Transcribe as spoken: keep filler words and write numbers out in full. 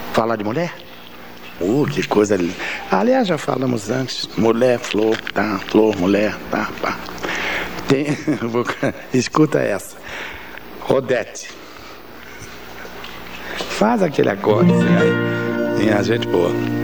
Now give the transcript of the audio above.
Falar de mulher? Uh, que coisa linda. Aliás, já falamos antes. Mulher, flor, tá, flor, mulher, tá, pá. Tem, escuta essa. Odete. Faz aquele acorde, assim, aí. E a gente, pô.